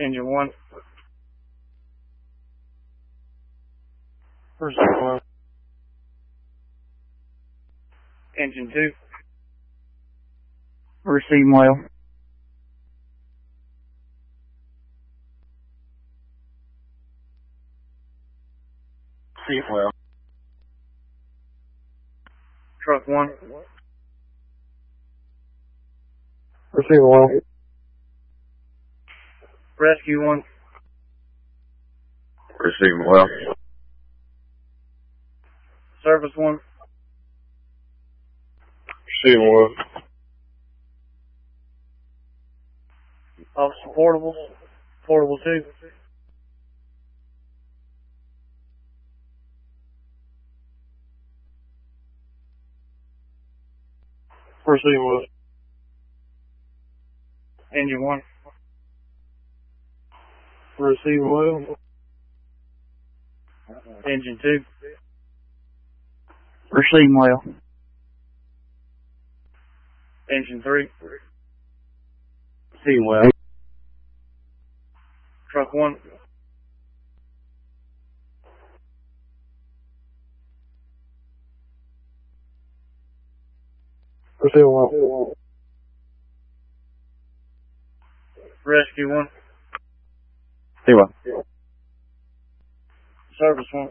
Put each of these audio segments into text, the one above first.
Engine 1. Receiving well. Engine 2. Receiving well. Receiving well. Truck 1. Receiving well. Rescue 1. Receiving well. Service 1. Receiving well. Officer Portable. Portable 2. Receiving well. Engine 1. Receiving well. Engine 2. Receiving well. Engine 3. Receiving well. Truck 1. Receiving well. Rescue 1. Receiving well. Service 1.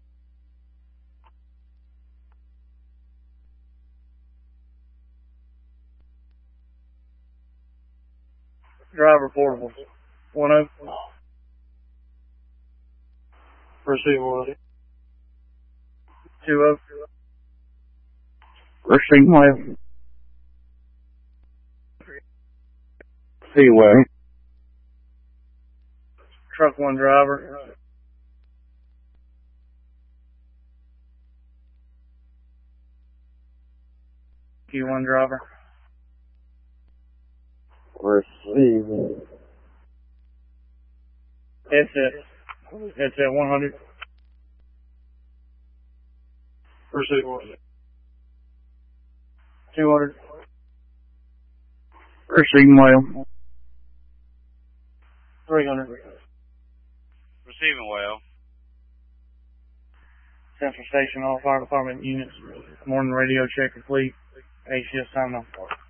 Driver Portable. 1-0. Receiving well. 2-0. Receiving well. Receiving well. Truck 1 driver. Q1 driver. Receiving. Headset 100. Receiving well. 200. Receiving well. 300. Receiving well. Central Station, all fire department units. Morning radio check complete. ACS time now.